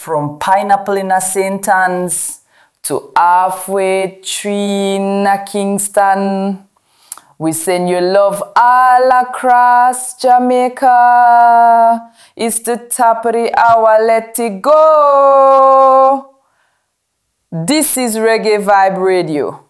From Pineapple in a St. Anne's to Halfway Tree in a Kingston. We send you love all across Jamaica. It's the top of the hour, let it go. This is Reggae Vibe Radio.